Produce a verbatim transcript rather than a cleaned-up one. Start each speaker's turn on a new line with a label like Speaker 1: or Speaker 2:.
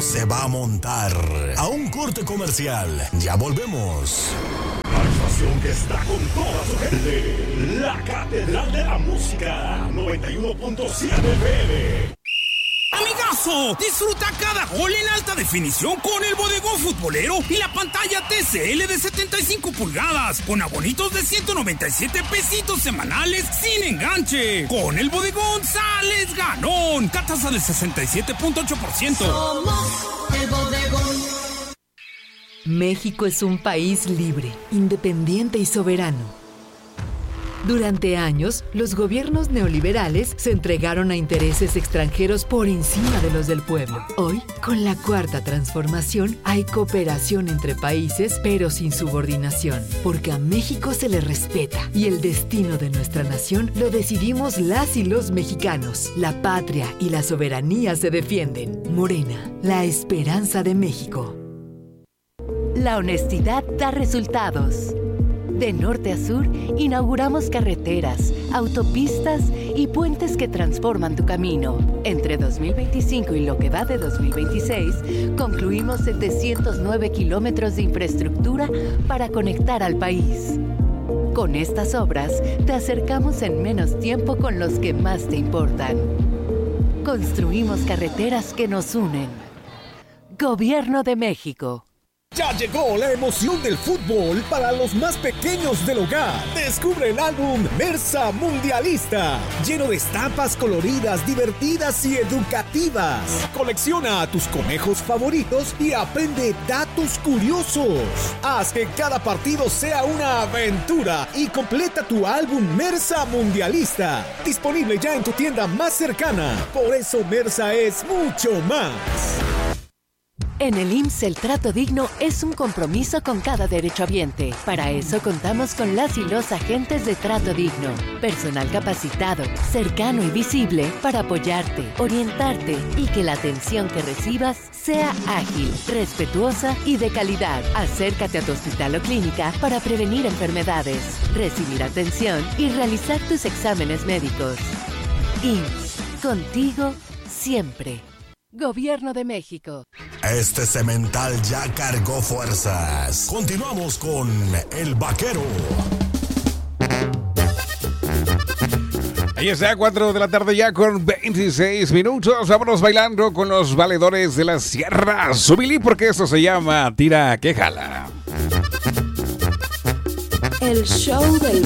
Speaker 1: se va a montar. A un corte comercial. Ya volvemos.
Speaker 2: La estación que está con toda su gente. La Catedral de la Música. noventa y uno punto siete F M.
Speaker 3: Amigazo, disfruta cada gol en alta definición con el bodegón futbolero y la pantalla T C L de setenta y cinco pulgadas, con abonitos de ciento noventa y siete pesitos semanales sin enganche. Con el bodegón sales ganón. Tasa del sesenta y siete punto ocho por ciento.
Speaker 4: Somos el bodegón.
Speaker 5: México es un país libre, independiente y soberano. Durante años, los gobiernos neoliberales se entregaron a intereses extranjeros por encima de los del pueblo. Hoy, con la Cuarta Transformación, hay cooperación entre países, pero sin subordinación, porque a México se le respeta y el destino de nuestra nación lo decidimos las y los mexicanos. La patria y la soberanía se defienden. Morena, la esperanza de México.
Speaker 6: La honestidad da resultados. De norte a sur, inauguramos carreteras, autopistas y puentes que transforman tu camino. Entre dos mil veinticinco y lo que va de dos mil veintiséis, concluimos setecientos nueve kilómetros de infraestructura para conectar al país. Con estas obras, te acercamos en menos tiempo con los que más te importan. Construimos carreteras que nos unen. Gobierno de México.
Speaker 7: Ya llegó la emoción del fútbol para los más pequeños del hogar. Descubre el álbum Mersa Mundialista, lleno de estampas coloridas, divertidas y educativas. Colecciona a tus conejos favoritos y aprende datos curiosos. Haz que cada partido sea una aventura y completa tu álbum Mersa Mundialista. Disponible ya en tu tienda más cercana. Por eso Mersa es mucho más.
Speaker 6: En el I M S S el trato digno es un compromiso con cada derechohabiente. Para eso contamos con las y los agentes de trato digno. Personal capacitado, cercano y visible para apoyarte, orientarte y que la atención que recibas sea ágil, respetuosa y de calidad. Acércate a tu hospital o clínica para prevenir enfermedades, recibir atención y realizar tus exámenes médicos. I M S S, contigo siempre. Gobierno de México.
Speaker 1: Este cemental ya cargó fuerzas. Continuamos con El Vaquero.
Speaker 8: Ahí está, cuatro de la tarde ya con veintiséis minutos. Vámonos bailando con los valedores de la Sierra. Súbili porque esto se llama Tira que Jala.
Speaker 4: El show del